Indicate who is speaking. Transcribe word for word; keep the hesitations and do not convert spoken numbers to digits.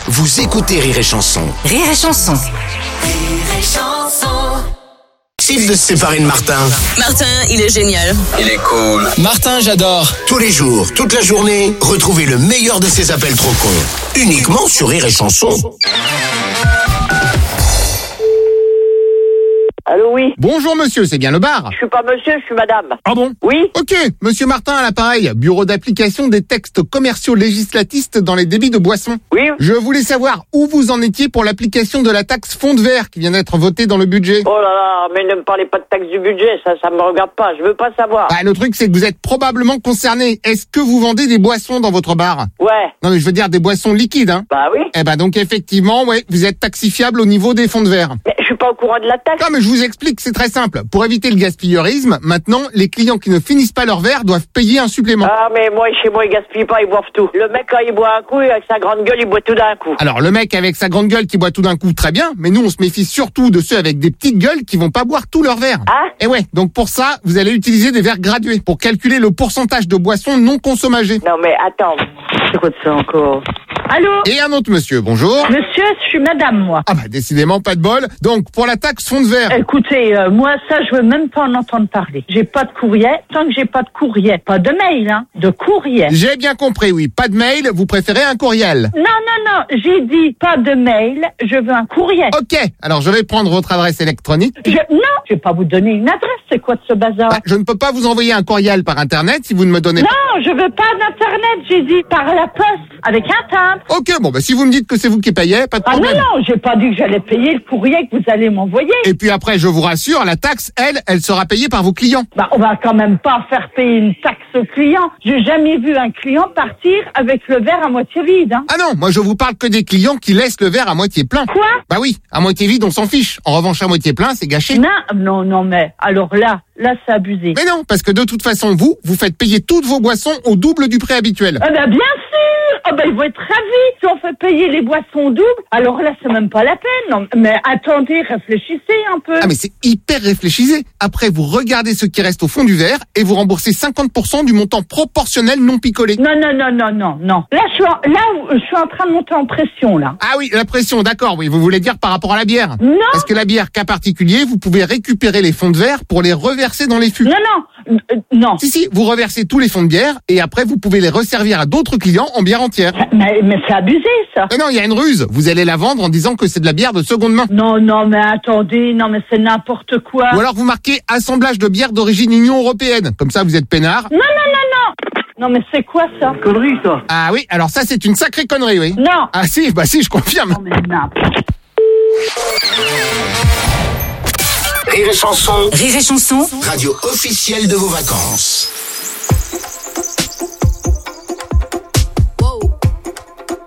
Speaker 1: Vous écoutez Rire et Chanson.
Speaker 2: Rire et Chanson.
Speaker 3: Rire et Chanson.
Speaker 1: Difficile de se séparer de Martin.
Speaker 2: Martin, il est génial.
Speaker 4: Il est cool.
Speaker 5: Martin, j'adore.
Speaker 1: Tous les jours, toute la journée, retrouvez le meilleur de ses appels trop cons. Uniquement sur Rire et Chanson.
Speaker 6: Allô, oui.
Speaker 7: Bonjour monsieur, c'est bien le bar?
Speaker 6: Je suis pas monsieur, je suis madame.
Speaker 7: Ah bon?
Speaker 6: Oui.
Speaker 7: Ok, monsieur Martin à l'appareil, bureau d'application des textes commerciaux législatistes dans les débits de boissons.
Speaker 6: Oui.
Speaker 7: Je voulais savoir où vous en étiez pour l'application de la taxe fond de verre qui vient d'être votée dans le budget.
Speaker 6: Oh là là, mais ne me parlez pas de taxe du budget, ça, ça me regarde pas, je veux pas savoir.
Speaker 7: Bah, le truc c'est que vous êtes probablement concerné. Est-ce que vous vendez des boissons dans votre bar?
Speaker 6: Ouais.
Speaker 7: Non mais je veux dire des boissons liquides, hein.
Speaker 6: Bah oui.
Speaker 7: Eh ben donc effectivement, ouais, vous êtes taxifiable au niveau des fonds de verre.
Speaker 6: Mais je suis pas au courant de la taxe.
Speaker 7: Non mais je vous explique, c'est très simple. Pour éviter le gaspilleurisme, maintenant, les clients qui ne finissent pas leur verre doivent payer un supplément.
Speaker 6: Ah, mais moi, chez moi, ils gaspillent pas, ils boivent tout. Le mec, quand il boit un coup, avec sa grande gueule, il boit tout d'un coup.
Speaker 7: Alors le mec avec sa grande gueule qui boit tout d'un coup, très bien, mais nous on se méfie surtout de ceux avec des petites gueules qui vont pas boire tout leur verre.
Speaker 6: Ah.
Speaker 7: Et ouais, donc pour ça, vous allez utiliser des verres gradués pour calculer le pourcentage de boissons non consommagées.
Speaker 6: Non, mais attends. C'est quoi de ça encore? Allô?
Speaker 7: Et un autre monsieur, bonjour.
Speaker 8: Monsieur, je suis madame, moi.
Speaker 7: Ah bah décidément pas de bol. Donc pour la taxe fond de verre.
Speaker 8: Écoutez, euh, moi, ça, je veux même pas en entendre parler. J'ai pas de courrier. Tant que j'ai pas de courrier, pas de mail, hein, de courrier.
Speaker 7: J'ai bien compris, oui. Pas de mail, vous préférez un courriel.
Speaker 8: Non, non, non, j'ai dit pas de mail, je veux un courrier.
Speaker 7: Ok, alors je vais prendre votre adresse électronique.
Speaker 8: Je, non, je vais pas vous donner une adresse, c'est quoi de ce bazar?
Speaker 7: Bah, je ne peux pas vous envoyer un courriel par internet si vous ne me donnez pas.
Speaker 8: Non, je veux pas d'internet, j'ai dit par la poste, avec un timbre.
Speaker 7: Ok, bon bah si vous me dites que c'est vous qui payez, pas de
Speaker 8: Ah non,
Speaker 7: problème.
Speaker 8: non, j'ai pas dit que j'allais payer le courrier que vous allez m'envoyer.
Speaker 7: Et puis après, je vous rassure, la taxe, elle, elle sera payée par vos clients.
Speaker 8: Bah, on va quand même pas faire payer une taxe au client. J'ai jamais vu un client partir avec le verre à moitié vide, hein.
Speaker 7: Ah non, moi je vous parle que des clients qui laissent le verre à moitié plein.
Speaker 8: Quoi?
Speaker 7: Bah oui, à moitié vide, on s'en fiche. En revanche, à moitié plein, c'est gâché.
Speaker 8: Non, non, non, mais alors là, là, c'est abusé.
Speaker 7: Mais non, parce que de toute façon, vous, vous faites payer toutes vos boissons au double du prix habituel.
Speaker 8: Ah ben bien sûr. Ah ben ils vont être ravis. Si on fait payer les boissons doubles, alors là, c'est même pas la peine. Non, mais attendez, réfléchissez un peu.
Speaker 7: Ah mais c'est hyper réfléchisé. Après, vous regardez ce qui reste au fond du verre et vous remboursez cinquante pour cent du montant proportionnel non picolé.
Speaker 8: Non, non, non, non, non, non. Là, je suis en, là, je suis en train de monter en pression, là.
Speaker 7: Ah oui, la pression, d'accord, oui, vous voulez dire par rapport à la bière.
Speaker 8: Non.
Speaker 7: Parce que la bière, cas particulier, vous pouvez récupérer les fonds de verre pour les reverser dans les fûts.
Speaker 8: Non, non, euh, non.
Speaker 7: Si, si, vous reversez tous les fonds de bière et après vous pouvez les resservir à d'autres clients en bière entière.
Speaker 8: Mais, mais c'est abusé, ça.
Speaker 7: Mais non, il y a une ruse. Vous allez la vendre en disant que c'est de la bière de seconde main.
Speaker 8: Non, non, mais attendez, non, mais c'est n'importe quoi.
Speaker 7: Ou alors vous marquez assemblage de bière d'origine Union Européenne. Comme ça, vous êtes peinard.
Speaker 8: Non, non, non, non. Non, mais c'est quoi ça?
Speaker 6: Connerie, ça.
Speaker 7: Ah oui, alors ça c'est une sacrée connerie, oui.
Speaker 8: Non.
Speaker 7: Ah si, bah si, je confirme.
Speaker 8: Non, mais n'importe.
Speaker 1: Rire et Chanson,
Speaker 2: Rire et Chanson.
Speaker 1: radio officielle de vos vacances.